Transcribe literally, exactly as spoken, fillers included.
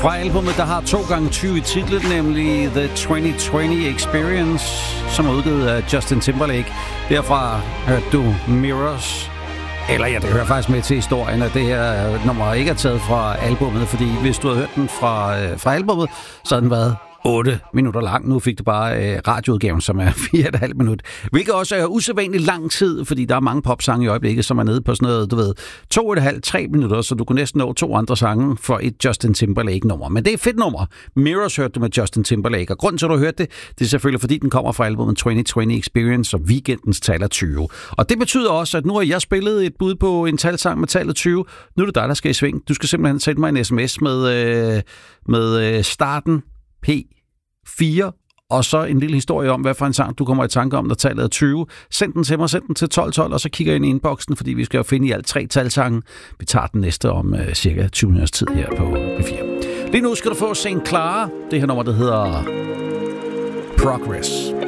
Fra albumet, der har to gange tyve i titlen, nemlig The tyve tyve Experience, som er udgivet af Justin Timberlake. Derfra hørte du Mirrors. Eller ja, det hører faktisk med til historien, at det her nummer ikke er taget fra albumet, fordi hvis du havde hørt den fra, øh, fra albumet, så havde den været otte minutter lang. Nu fik du bare øh, radioudgaven, som er fire komma fem minut. Hvilket også er usædvanligt lang tid, fordi der er mange popsange i øjeblikket, som er nede på sådan noget, du ved, to komma fem til tre minutter, så du kunne næsten nå to andre sange for et Justin Timberlake-nummer. Men det er et fedt nummer. Mirrors hørte du med Justin Timberlake, og grunden til, at du hørte det, det er selvfølgelig, fordi den kommer fra albumet tyve tyve Experience, og weekendens tal er tyve. Og det betyder også, at nu har jeg spillet et bud på en talsang med tallet tyve. Nu er det dig, der skal i sving. Du skal simpelthen sende mig en sms med, øh, med øh, starten P fire, og så en lille historie om, hvad for en sang du kommer i tanke om, når tallet er tyve. Send den til mig, send den til tolv tolv, og så kigger jeg ind i inboxen, fordi vi skal jo finde i alt tre talsange. Vi tager den næste om uh, cirka tyve minutters tid her på P fire. Lige nu skal du få Saint Clara, det her nummer, der hedder Progress.